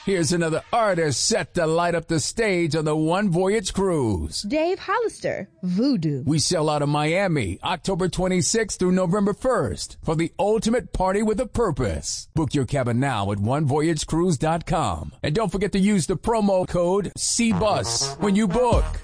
Here's another artist set to light up the stage on the One Voyage Cruise. Dave Hollister, Voodoo. We sell out of Miami, October 26th through November 1st for the ultimate party with a purpose. Book your cabin now at onevoyagecruise.com. And don't forget to use the promo code CBUS when you book.